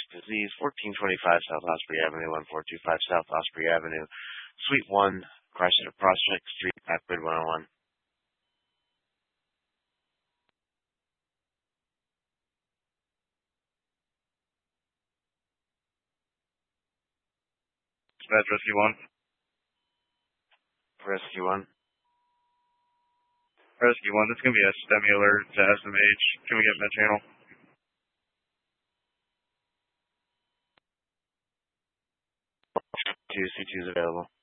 Disease, 1425 South Osprey Avenue, 1425 South Osprey Avenue, Suite 1, Chrysler Prospect Street, Packwood 101. Dispatch Rescue 1. Rescue 1. Rescue 1, this is going to be a STEMI alert to SMH. Can we get med channel? C2 is available.